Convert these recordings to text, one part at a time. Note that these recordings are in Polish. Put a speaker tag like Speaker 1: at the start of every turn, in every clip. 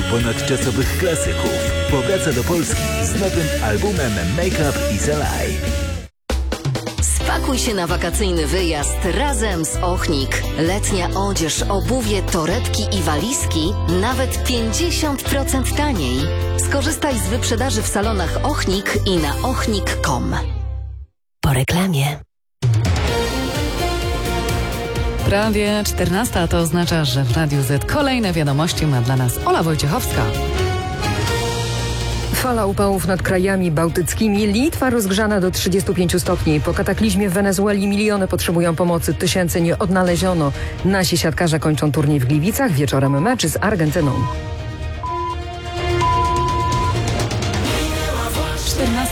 Speaker 1: ponadczasowych klasyków powraca do Polski z nowym albumem Make Up Is a Lie.
Speaker 2: Spakuj się na wakacyjny wyjazd razem z Ochnik. Letnia odzież, obuwie, torebki i walizki nawet 50% taniej. Skorzystaj z wyprzedaży w salonach Ochnik i na ochnik.com. Po reklamie.
Speaker 3: Prawie 14, a to oznacza, że w Radiu Z kolejne wiadomości ma dla nas Ola Wojciechowska.
Speaker 4: Fala upałów nad krajami bałtyckimi. Litwa rozgrzana do 35 stopni. Po kataklizmie w Wenezueli miliony potrzebują pomocy. Tysięcy nie odnaleziono. Nasi siatkarze kończą turniej w Gliwicach. Wieczorem mecz z Argentyną.
Speaker 3: 14.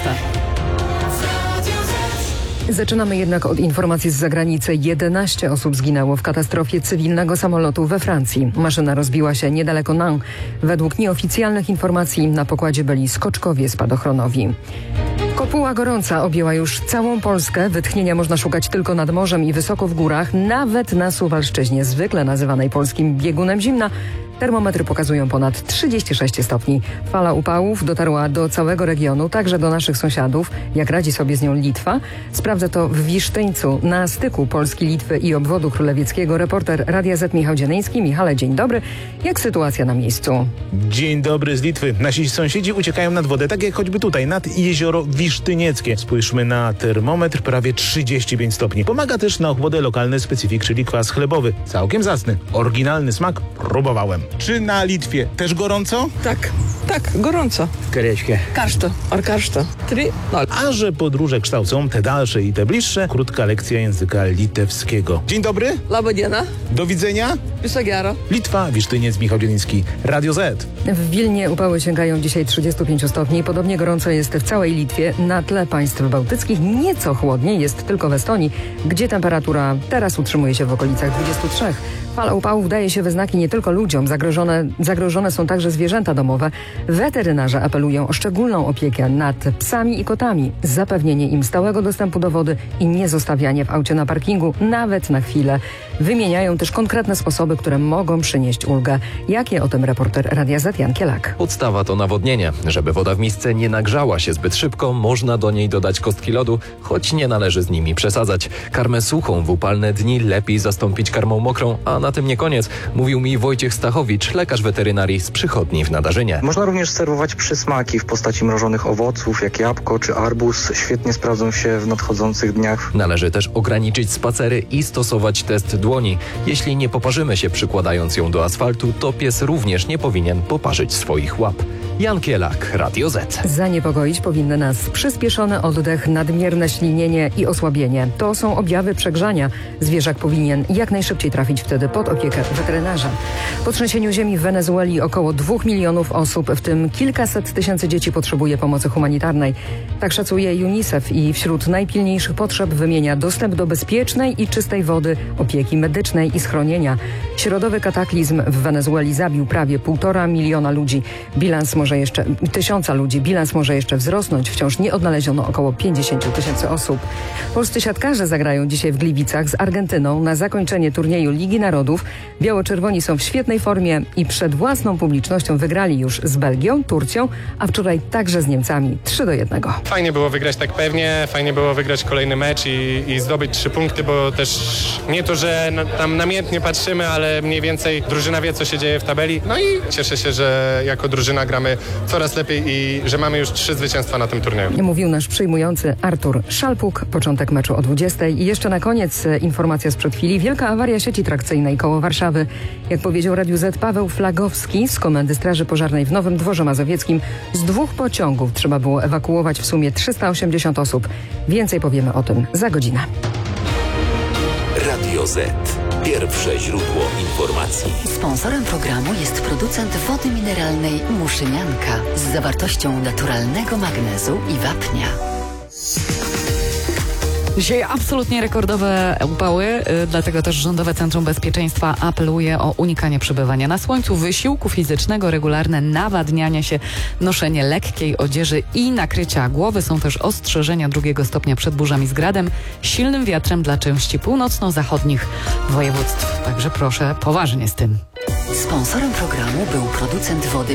Speaker 4: Zaczynamy jednak od informacji z zagranicy. 11 osób zginęło w katastrofie cywilnego samolotu we Francji. Maszyna rozbiła się niedaleko Nantes. Według nieoficjalnych informacji na pokładzie byli skoczkowie spadochronowi. Kopuła gorąca objęła już całą Polskę. Wytchnienia można szukać tylko nad morzem i wysoko w górach, nawet na Suwalszczyźnie, zwykle nazywanej polskim biegunem zimna. Termometry pokazują ponad 36 stopni. Fala upałów dotarła do całego regionu, także do naszych sąsiadów. Jak radzi sobie z nią Litwa? Sprawdza to w Wisztyńcu, na styku Polski, Litwy i obwodu królewieckiego. Reporter Radia Z Michał Dzianyński. Michale, dzień dobry. Jak sytuacja na miejscu?
Speaker 5: Dzień dobry z Litwy. Nasi sąsiedzi uciekają nad wodę, tak jak choćby tutaj, nad jezioro Wisztynieckie. Spójrzmy na termometr, prawie 35 stopni. Pomaga też na ochłodę lokalny specyfik, czyli kwas chlebowy. Całkiem zacny. Oryginalny smak. Próbowałem. Czy na Litwie też gorąco?
Speaker 6: Tak, gorąco.
Speaker 5: Karećkie.
Speaker 6: Karszto. Karszto. 3-0.
Speaker 5: A że podróże kształcą te dalsze i te bliższe, krótka lekcja języka litewskiego. Dzień dobry.
Speaker 6: Labadiena.
Speaker 5: Do widzenia.
Speaker 6: Pisagiaro.
Speaker 5: Litwa, Wisztyniec, Michał Dzianyński, Radio Z.
Speaker 4: W Wilnie upały sięgają dzisiaj 35 stopni. Podobnie gorąco jest w całej Litwie. Na tle państw bałtyckich nieco chłodniej jest tylko w Estonii, gdzie temperatura teraz utrzymuje się w okolicach 23. Fala upałów daje się we znaki nie tylko ludziom. Zagrożone są także zwierzęta domowe. Weterynarze apelują o szczególną opiekę nad psami i kotami, zapewnienie im stałego dostępu do wody i nie zostawianie w aucie na parkingu nawet na chwilę. Wymieniają też konkretne sposoby, które mogą przynieść ulgę. Jakie o tym reporter Radia Z Jan Kielak.
Speaker 7: Podstawa to nawodnienie. Żeby woda w misce nie nagrzała się zbyt szybko, można do niej dodać kostki lodu, choć nie należy z nimi przesadzać. Karmę suchą w upalne dni lepiej zastąpić karmą mokrą, a na tym nie koniec, mówił mi Wojciech Stachowicz, lekarz weterynarii z przychodni w Nadarzynie.
Speaker 8: Można również serwować przysmaki w postaci mrożonych owoców, jak jabłko czy arbuz. Świetnie sprawdzą się w nadchodzących dniach.
Speaker 7: Należy też ograniczyć spacery i stosować test dłoni. Jeśli nie poparzymy się przykładając ją do asfaltu, to pies również nie powinien poparzyć swoich łap. Jan Kielak, Radio Z.
Speaker 4: Zaniepokoić powinny nas przyspieszony oddech, nadmierne ślinienie i osłabienie. To są objawy przegrzania. Zwierzak powinien jak najszybciej trafić wtedy pod opiekę weterynarza. Po trzęsieniu ziemi w Wenezueli około 2 milionów osób, w tym kilkaset tysięcy dzieci, potrzebuje pomocy humanitarnej. Tak szacuje UNICEF i wśród najpilniejszych potrzeb wymienia dostęp do bezpiecznej i czystej wody, opieki medycznej i schronienia. Środowy kataklizm w Wenezueli zabił prawie 1,5 miliona ludzi. Bilans może jeszcze wzrosnąć. Wciąż nie odnaleziono około 50 tysięcy osób. Polscy siatkarze zagrają dzisiaj w Gliwicach z Argentyną na zakończenie turnieju Ligi Narodów. Biało-czerwoni są w świetnej formie i przed własną publicznością wygrali już z Belgią, Turcją, a wczoraj także z Niemcami 3-1.
Speaker 9: Fajnie było wygrać tak pewnie, fajnie było wygrać kolejny mecz i zdobyć 3 punkty, bo też nie to, że tam namiętnie patrzymy, ale mniej więcej drużyna wie, co się dzieje w tabeli. No i cieszę się, że jako drużyna gramy coraz lepiej i że mamy już 3 zwycięstwa na tym turnieju.
Speaker 4: Mówił nasz przyjmujący Artur Szalpuk. Początek meczu o 20:00. I jeszcze na koniec informacja sprzed chwili. Wielka awaria sieci trakcyjnej koło Warszawy. Jak powiedział Radiu Z Paweł Flagowski z Komendy Straży Pożarnej w Nowym Dworze Mazowieckim, z 2 pociągów trzeba było ewakuować w sumie 380 osób. Więcej powiemy o tym za godzinę.
Speaker 1: Radio Z. Pierwsze źródło informacji.
Speaker 2: Sponsorem programu jest producent wody mineralnej Muszynianka z zawartością naturalnego magnezu i wapnia.
Speaker 3: Dzisiaj absolutnie rekordowe upały, dlatego też Rządowe Centrum Bezpieczeństwa apeluje o unikanie przebywania na słońcu, wysiłku fizycznego, regularne nawadnianie się, noszenie lekkiej odzieży i nakrycia głowy. Są też ostrzeżenia 2 stopnia przed burzami z gradem, silnym wiatrem dla części północno-zachodnich województw. Także proszę poważnie z tym.
Speaker 2: Sponsorem programu był producent wody